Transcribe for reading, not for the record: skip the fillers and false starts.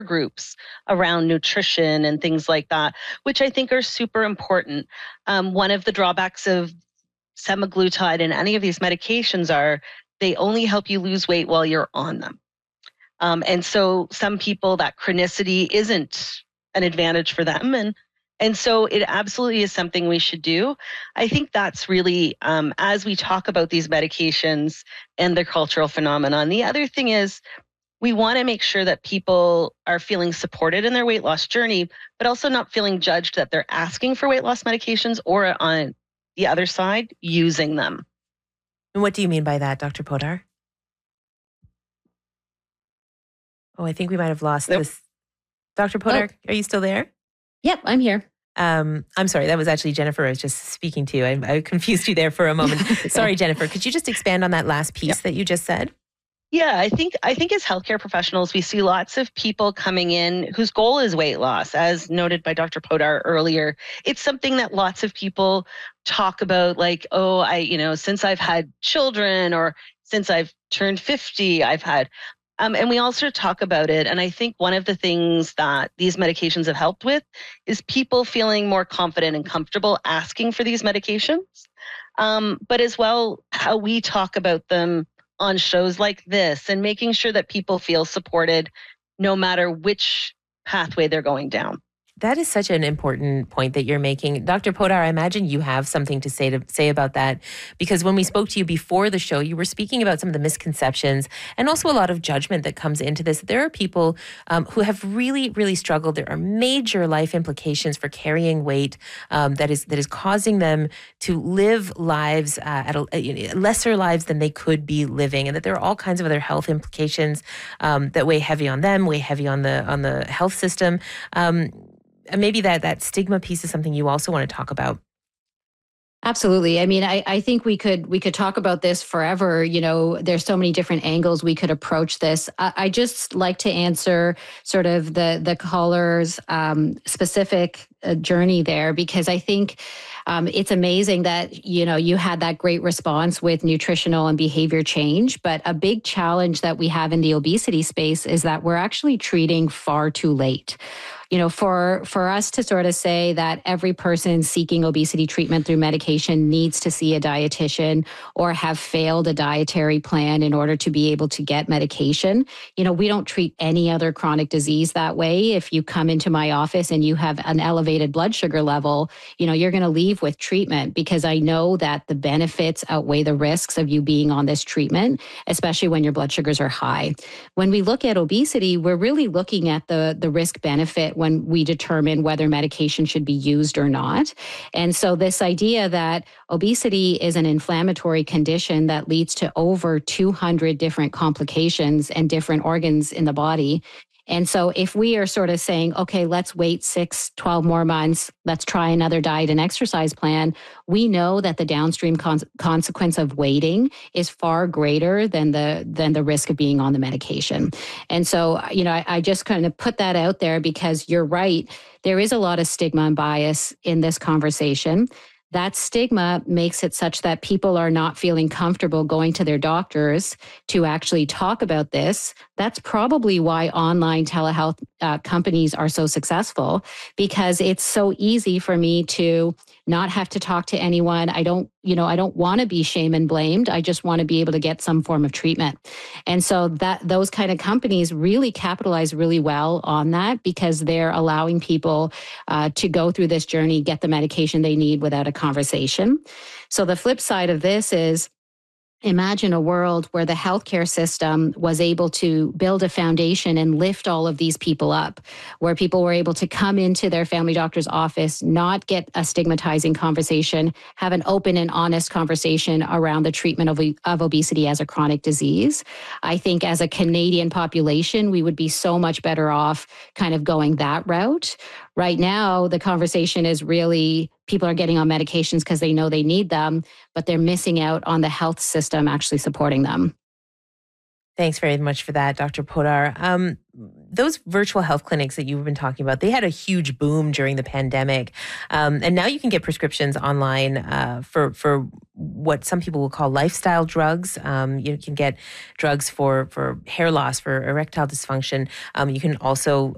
groups around nutrition and things like that, which I think are super important. One of the drawbacks of semaglutide and any of these medications are they only help you lose weight while you're on them. And so some people, that chronicity isn't an advantage for them. And so it absolutely is something we should do. I think that's really, as we talk about these medications and the cultural phenomenon, the other thing is we want to make sure that people are feeling supported in their weight loss journey, but also not feeling judged that they're asking for weight loss medications or on the other side, using them. And what do you mean by that, Dr. Podar? Oh, I think we might have lost this. Dr. Podar, Are you still there? Yep, I'm here. I'm sorry, that was actually Jennifer I was just speaking to. I confused you there for a moment. Sorry, Jennifer. Could you just expand on that last piece that you just said? Yeah, I think as healthcare professionals, we see lots of people coming in whose goal is weight loss, as noted by Dr. Podar earlier. It's something that lots of people talk about, like, oh, since I've had children or since I've turned 50, I've had, and we all sort of talk about it. And I think one of the things that these medications have helped with is people feeling more confident and comfortable asking for these medications, but as well, how we talk about them on shows like this and making sure that people feel supported no matter which pathway they're going down. That is such an important point that you're making. Dr. Podar, I imagine you have something to say about that, because when we spoke to you before the show, you were speaking about some of the misconceptions and also a lot of judgment that comes into this. There are people who have really, really struggled. There are major life implications for carrying weight that is causing them to live lives lesser lives than they could be living, and that there are all kinds of other health implications that weigh heavy on them, weigh heavy on the health system. Maybe that stigma piece is something you also want to talk about. Absolutely. I mean, I think we could talk about this forever. There's so many different angles we could approach this. I just like to answer sort of the caller's specific journey there, because I think it's amazing that, you had that great response with nutritional and behavior change. But a big challenge that we have in the obesity space is that we're actually treating far too late. For us to sort of say that every person seeking obesity treatment through medication needs to see a dietitian or have failed a dietary plan in order to be able to get medication. We don't treat any other chronic disease that way. If you come into my office and you have an elevated blood sugar level, you're going to leave with treatment, because I know that the benefits outweigh the risks of you being on this treatment, especially when your blood sugars are high. When we look at obesity, we're really looking at the risk benefit when we determine whether medication should be used or not. And so this idea that obesity is an inflammatory condition that leads to over 200 different complications and different organs in the body. And so if we are sort of saying, okay, let's wait 6-12 more months, let's try another diet and exercise plan, we know that the downstream consequence of waiting is far greater than the risk of being on the medication. And so, I just kind of put that out there because you're right. There is a lot of stigma and bias in this conversation. That stigma makes it such that people are not feeling comfortable going to their doctors to actually talk about this. That's probably why online telehealth companies are so successful, because it's so easy for me to not have to talk to anyone. I don't want to be shame and blamed. I just want to be able to get some form of treatment. And so those kind of companies really capitalize really well on that, because they're allowing people to go through this journey, get the medication they need without a conversation. So the flip side of this is, imagine a world where the healthcare system was able to build a foundation and lift all of these people up, where people were able to come into their family doctor's office, not get a stigmatizing conversation, have an open and honest conversation around the treatment of obesity as a chronic disease. I think as a Canadian population, we would be so much better off kind of going that route. Right now, the conversation is really people are getting on medications because they know they need them, but they're missing out on the health system actually supporting them. Thanks very much for that, Dr. Podar. Those virtual health clinics that you've been talking about, they had a huge boom during the pandemic. And now you can get prescriptions online for what some people will call lifestyle drugs. You can get drugs for hair loss, for erectile dysfunction. You can also